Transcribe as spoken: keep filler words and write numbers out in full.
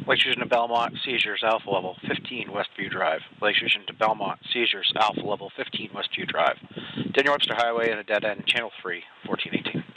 Lake Station to Belmont, seizures, Alpha Level fifteen, Westview Drive. Lake Station to Belmont, seizures, Alpha Level fifteen, Westview Drive. Daniel Webster Highway and a dead end, Channel three, fourteen eighteen.